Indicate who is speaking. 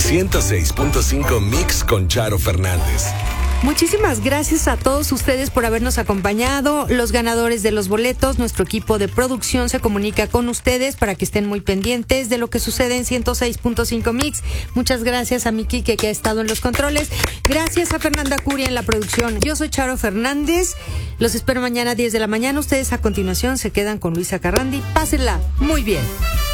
Speaker 1: 106.5 Mix con Charo Fernández.
Speaker 2: Muchísimas gracias a todos ustedes por habernos acompañado. Los ganadores de los boletos, nuestro equipo de producción se comunica con ustedes para que estén muy pendientes de lo que sucede en 106.5 Mix. Muchas gracias a mi Quique, que ha estado en los controles. Gracias a Fernanda Curia en la producción. Yo soy Charo Fernández. Los espero mañana a 10 de la mañana. Ustedes a continuación se quedan con Luisa Carrandi. Pásenla muy bien.